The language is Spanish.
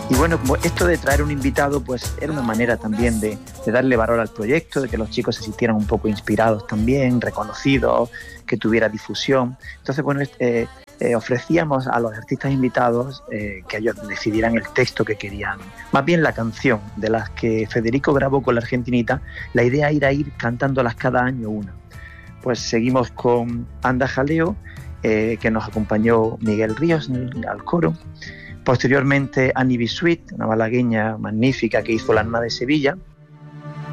Y bueno, como esto de traer un invitado, pues era una manera también de darle valor al proyecto, de que los chicos se sintieran un poco inspirados también, reconocidos, que tuviera difusión. Entonces, bueno, ofrecíamos a los artistas invitados que ellos decidieran el texto que querían, más bien la canción, de las que Federico grabó con la Argentinita. La idea era ir cantándolas cada año una. Pues seguimos con Anda Jaleo, que nos acompañó Miguel Ríos al coro. Posteriormente Annie B. Sweet, una malagueña magnífica que hizo La Arma de Sevilla.